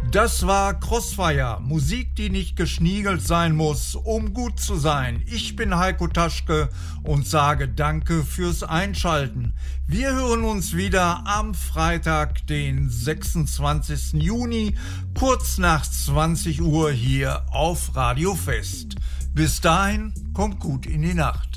Das war Crossfire, Musik, die nicht geschniegelt sein muss, um gut zu sein. Ich bin Heiko Taschke und sage Danke fürs Einschalten. Wir hören uns wieder am Freitag, den 26. Juni, kurz nach 20 Uhr hier auf Radio Fest. Bis dahin, kommt gut in die Nacht.